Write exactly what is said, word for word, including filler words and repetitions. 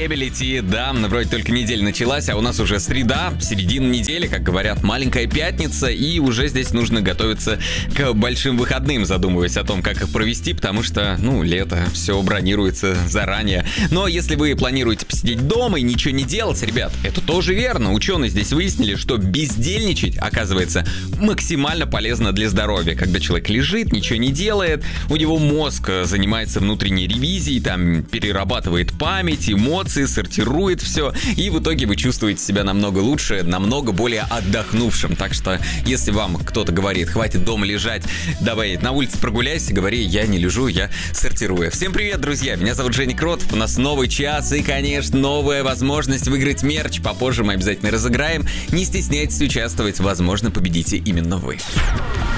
Sustainability. Да, вроде только неделя началась, а у нас уже среда, середина недели, как говорят, маленькая пятница, и уже здесь нужно готовиться к большим выходным, задумываясь о том, как их провести, потому что, ну, лето, все бронируется заранее. Но если вы планируете посидеть дома и ничего не делать, ребят, это тоже верно. Ученые здесь выяснили, что бездельничать, оказывается, максимально полезно для здоровья. Когда человек лежит, ничего не делает, у него мозг занимается внутренней ревизией, там перерабатывает память, эмоции, сортирует все, и в итоге вы чувствуете себя намного лучше, намного более отдохнувшим. Так что, если вам кто-то говорит, хватит дома лежать, давай на улице прогуляйся, говори, я не лежу, я сортирую. Всем привет, друзья, меня зовут Женя Кротов, у нас новый час и, конечно, новая возможность выиграть мерч. Попозже мы обязательно разыграем. Не стесняйтесь участвовать, возможно, победите именно вы.